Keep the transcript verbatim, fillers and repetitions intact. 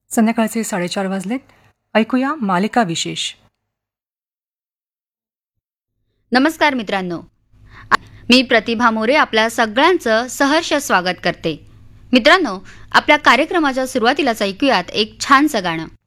संध्याकाळचे साडेचार वाजलेत. ऐकूया मालिका विशेष. नमस्कार मित्रांनो, मी प्रतिभा मोरे आपल्या सगळ्यांचं सहर्ष स्वागत करते. मित्रांनो, आपल्या कार्यक्रमाच्या सुरुवातीलाच ऐकूयात एक छानसं गाणं.